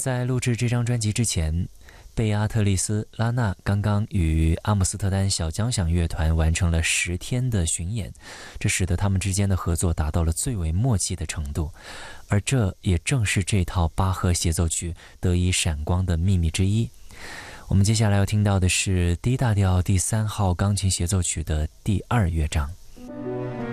在录制这张专辑之前，贝阿特丽斯·拉纳刚刚与阿姆斯特丹小交响乐团完成了10天的巡演，这使得他们之间的合作达到了最为默契的程度，而这也正是这套巴赫协奏曲得以闪光的秘密之一。我们接下来要听到的是 D 大调第3号钢琴协奏曲的第2乐章。